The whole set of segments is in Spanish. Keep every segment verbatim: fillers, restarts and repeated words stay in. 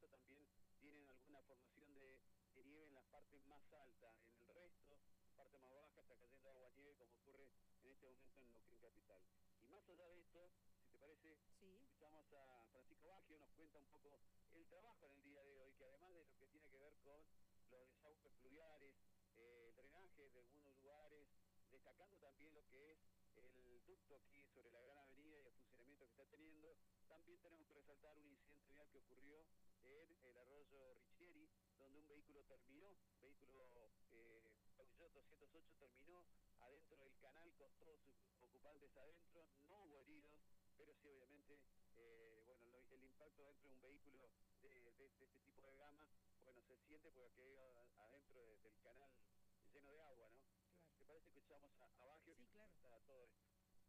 también tienen alguna formación de, de nieve en las partes más altas. En el resto, parte más baja, está cayendo agua nieve, como ocurre en este momento en Neuquén Capital. Y más allá de esto, si te parece, sí, escuchamos a Francisco Baggio, nos cuenta un poco el trabajo en el día de hoy, que además de lo que tiene que ver con los desagües fluviales, eh, el drenaje de algunos lugares, destacando también lo que es el ducto aquí sobre la Gran Avenida y el funcionamiento que está teniendo. También tenemos que resaltar un incidente vial que ocurrió en el arroyo Richieri, donde un vehículo terminó, vehículo eh, Peugeot doscientos ocho terminó adentro del canal con todos sus ocupantes adentro. No hubo heridos, pero sí obviamente eh, bueno, lo, el impacto dentro de un vehículo de, de, de este tipo de gama, bueno, se siente porque adentro de, del canal lleno de agua, ¿no? Claro. ¿Te parece que escuchamos a, a Baggio? Sí, que claro. Está todo esto.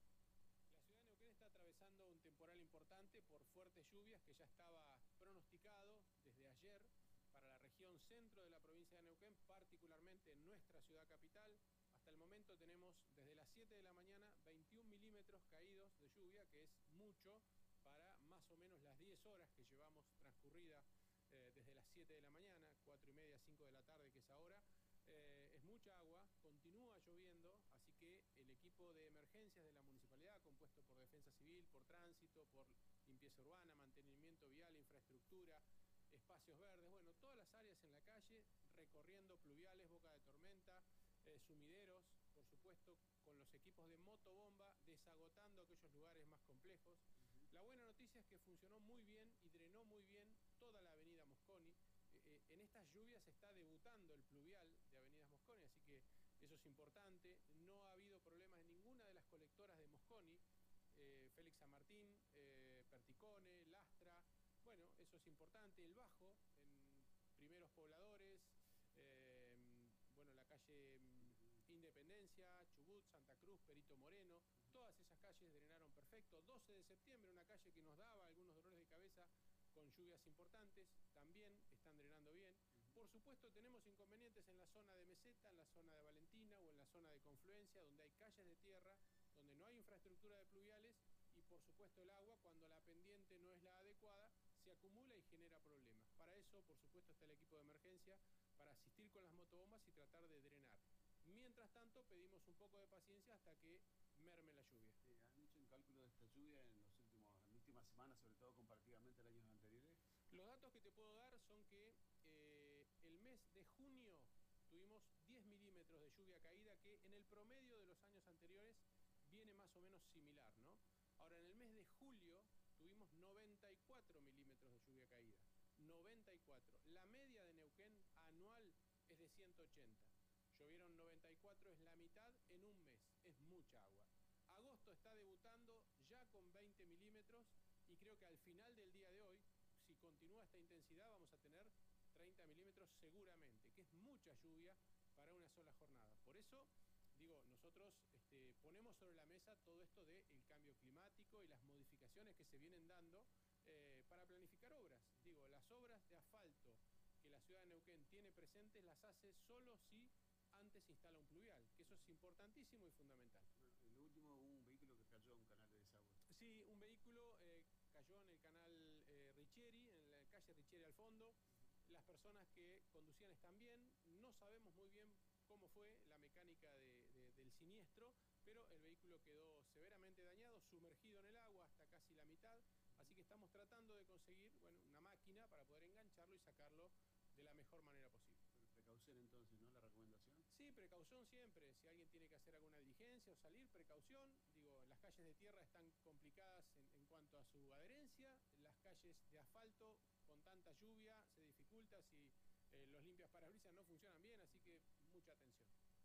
La ciudad de Neuquén está atravesando un temporal importante por fuertes lluvias que ya estaba pronosticado desde ayer para la región centro de la provincia de Neuquén, particularmente en nuestra ciudad capital. Hasta el momento tenemos desde las siete de la mañana veintiún milímetros caídos de lluvia, que es mucho para más o menos las diez horas que llevamos transcurrida eh, desde las siete de la mañana, cuatro y media, cinco de la tarde, que es ahora. Eh, es mucha agua, continúa lloviendo, así que el equipo de emergencias de la municipalidad, compuesto por Defensa Civil, por Tránsito, por Limpieza Urbana, Mantenimiento Vial, Infraestructura, Espacios Verdes, bueno, todas las áreas en la calle, recorriendo pluviales, boca de tormenta, eh, sumideros, por supuesto, con los equipos de motobomba, desagotando aquellos lugares más complejos. Uh-huh. La buena noticia es que funcionó muy bien y drenó muy bien toda la avenida Mosconi. Eh, en estas lluvias está debutando el pluvial de Avenidas Mosconi, así que eso es importante. No ha habido problemas en ninguna de las colectoras de Mosconi, eh, Félix San Martín, eh, Perticone, Lastra. Bueno, eso es importante. El Bajo, en Primeros Pobladores, eh, bueno, la calle Independencia, Chubut, Santa Cruz, Perito Moreno, todas esas calles drenaron perfecto. doce de septiembre, una calle que nos daba algunos dolores de cabeza con lluvias importantes, también están drenando bien. Uh-huh. Por supuesto tenemos inconvenientes en la zona de Meseta, en la zona de Valentina o en la zona de Confluencia, donde hay calles de tierra, donde no hay infraestructura de pluviales y por supuesto el agua, cuando la pendiente no es la adecuada, se acumula y genera problemas. Para eso, por supuesto, está el equipo de emergencia para asistir con las motobombas y tratar de drenar. Mientras tanto, pedimos un poco de paciencia hasta que merme la lluvia. Eh, ¿Han hecho un cálculo de esta lluvia en, los últimos, en las últimas semanas, sobre todo comparativamente a los años anteriores? Los datos que te puedo dar son que eh, el mes de junio tuvimos diez milímetros de lluvia caída, que en el promedio de los años anteriores viene más o menos similar, ¿no? Ahora, en el mes de julio tuvimos noventa y cuatro milímetros de lluvia caída. noventa y cuatro. La media de Neuquén anual es de ciento ochenta. Llovieron noventa y cuatro, es la mitad en un mes. Es mucha agua. Agosto está debutando ya con veinte milímetros y creo que al final del día de hoy, si continúa esta intensidad, vamos a tener treinta milímetros seguramente, que es mucha lluvia para una sola jornada. Por eso, digo, nosotros este, ponemos sobre la mesa todo esto del cambio climático y las modificaciones que se vienen dando eh, para planificar obras. Digo, las obras de asfalto que la ciudad de Neuquén tiene presentes las hace solo si antes instala un pluvial, que eso es importantísimo y fundamental. Bueno, en lo último hubo un vehículo que cayó en un canal de desagüe. Sí, un vehículo eh, cayó en el canal eh, Richieri, en la calle Richieri al fondo. Uh-huh. Las personas que conducían están bien, no sabemos muy bien cómo fue la mecánica de, de, del siniestro, pero el vehículo quedó severamente dañado, sumergido en el agua hasta casi la mitad, así que estamos tratando de conseguir, bueno, una máquina para poder engancharlo y sacarlo de la mejor manera posible. Precaución entonces, ¿no? La recomendación. Sí, precaución siempre. Si alguien tiene que hacer alguna diligencia o salir, precaución. Digo, las calles de tierra están complicadas en, en cuanto a su adherencia. Las calles de asfalto, con tanta lluvia, se dificulta si eh, los limpias parabrisas no funcionan bien, así que mucha atención.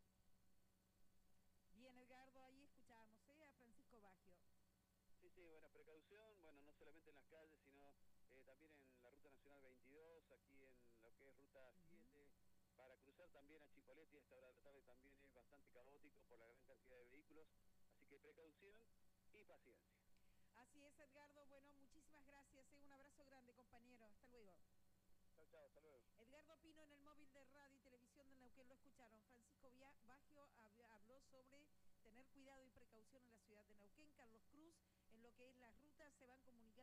Bien, Edgardo, ahí escuchábamos ¿eh? a Francisco Baggio. Sí, sí, buena precaución, bueno, no solamente en las calles, sino eh, también en la Ruta Nacional veintidós, aquí en lo que es Ruta siete, uh-huh. para cruzar también a Chipoleti, a esta hora de la tarde también es bastante caótico por la gran cantidad de vehículos, así que precaución y paciencia. Así es, Edgardo, bueno, muchísimas gracias, ¿eh? Un abrazo grande, compañero, hasta luego. Chao, chao, hasta luego. Edgardo Pino en el móvil de radio y televisión de Neuquén, lo escucharon. Francisco Baggio habló sobre tener cuidado y precaución en la ciudad de Neuquén. Carlos Cruz, en lo que es las rutas, se van comunicando.